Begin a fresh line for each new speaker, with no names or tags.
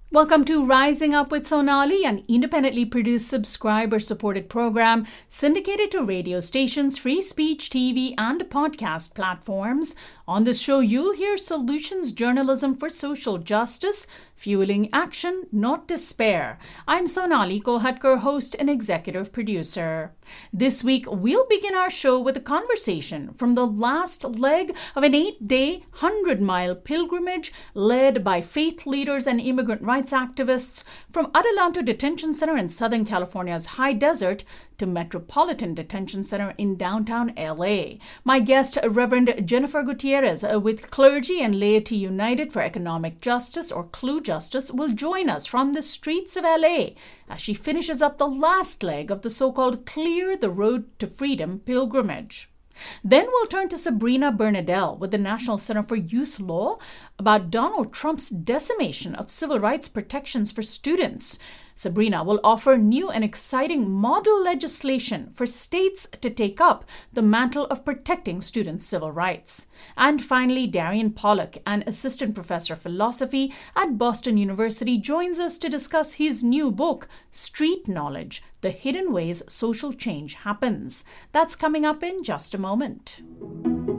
Welcome to Rising Up with Sonali, an independently produced subscriber-supported program syndicated to radio stations, free speech, TV, and podcast platforms. On this show, you'll hear solutions journalism for social justice, fueling action, not despair. I'm Sonali Kohatkar, host and executive producer. This week, we'll begin our show with a conversation from the last leg of an 8-day, 100-mile pilgrimage led by faith leaders and immigrant rights activists from Adelanto Detention Center in Southern California's high desert to Metropolitan Detention Center in downtown LA. My guest, Reverend Jennifer Gutierrez with Clergy and Laity United for Economic Justice, or CLU Justice, will join us from the streets of LA as she finishes up the last leg of the so-called Clear the Road to Freedom pilgrimage. Then we'll turn to Sabrina Bernadelle with the National Center for Youth Law about Donald Trump's decimation of civil rights protections for students. Sabrina will offer new and exciting model legislation for states to take up the mantle of protecting students' civil rights. And finally, Darian Pollock, an assistant professor of philosophy at Boston University, joins us to discuss his new book, Street Knowledge: The Hidden Ways Social Change Happens. That's coming up in just a moment.